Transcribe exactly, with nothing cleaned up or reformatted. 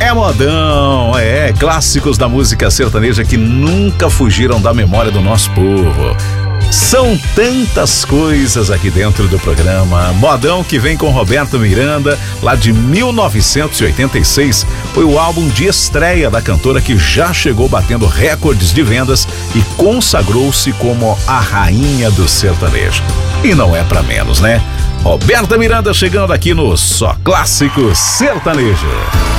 É modão, é, clássicos da música sertaneja que nunca fugiram da memória do nosso povo. São tantas coisas aqui dentro do programa. Modão que vem com Roberto Miranda, lá de mil novecentos e oitenta e seis, foi o álbum de estreia da cantora que já chegou batendo recordes de vendas e consagrou-se como a rainha do sertanejo. E não é pra menos, né? Roberta Miranda chegando aqui no Só Clássicos Sertanejo.